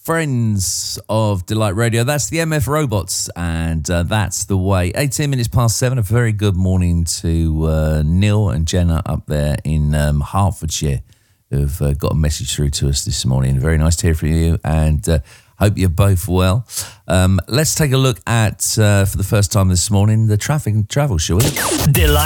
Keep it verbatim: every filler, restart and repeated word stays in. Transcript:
friends of Delight Radio. That's the M F Robots, and uh, that's the way. eighteen minutes past seven. A very good morning to uh, Neil and Jenna up there in um, Hertfordshire, who've uh, got a message through to us this morning. Very nice to hear from you, and uh, hope you're both well. Um, let's take a look at, uh, for the first time this morning, the traffic and travel, shall we? Delight.